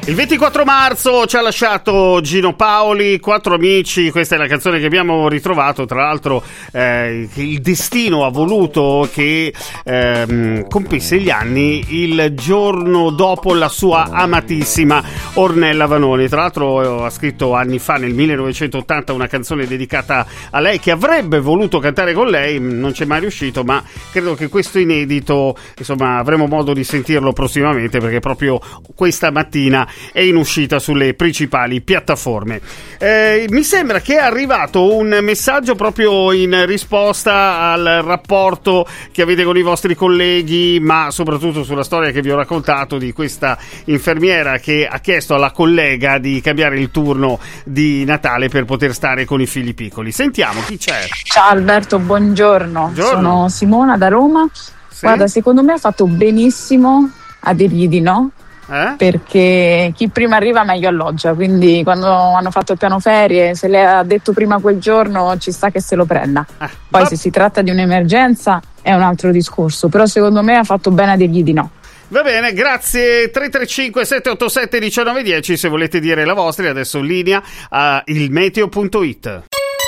Il 24 marzo ci ha lasciato Gino Paoli, Quattro amici, questa è la canzone che abbiamo ritrovato, tra l'altro il destino ha voluto che compisse gli anni il giorno dopo la sua amatissima Ornella Vanoni. Tra l'altro ha scritto anni fa, nel 1980, una canzone dedicata a lei che avrebbe voluto cantare con lei, non c'è mai riuscito, ma credo che questo inedito, insomma, avremo modo di sentirlo prossimamente, perché proprio questa mattina è in uscita sulle principali piattaforme. Mi sembra che è arrivato un messaggio proprio in risposta al rapporto che avete con i vostri colleghi, ma soprattutto sulla storia che vi ho raccontato di questa infermiera che ha chiesto alla collega di cambiare il turno di Natale per poter stare con i figli piccoli. Sentiamo chi c'è. Ciao Alberto, buongiorno. Sono Simona da Roma. Sì? Guarda, secondo me ha fatto benissimo a dirgli di no. Perché chi prima arriva meglio alloggia, quindi quando hanno fatto il piano ferie, se lei ha detto prima quel giorno, ci sta che se lo prenda. Poi se si tratta di un'emergenza è un altro discorso, però secondo me ha fatto bene a dirgli di no. Va bene, grazie. 335 787 1910 se volete dire la vostra. Adesso linea a ilmeteo.it.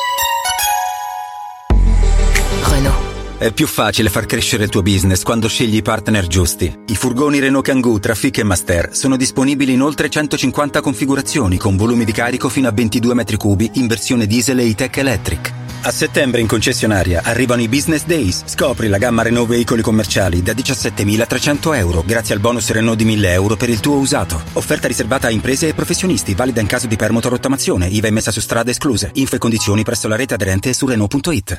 È più facile far crescere il tuo business quando scegli i partner giusti. I furgoni Renault Kangoo, Trafic e Master sono disponibili in oltre 150 configurazioni con volumi di carico fino a 22 metri cubi in versione diesel e E-Tech Electric. A settembre in concessionaria arrivano i Business Days. Scopri la gamma Renault veicoli commerciali da 17.300 euro grazie al bonus Renault di 1.000 euro per il tuo usato. Offerta riservata a imprese e professionisti, valida in caso di permuta o rottamazione, IVA emessa su strade escluse. Info e condizioni presso la rete aderente su Renault.it.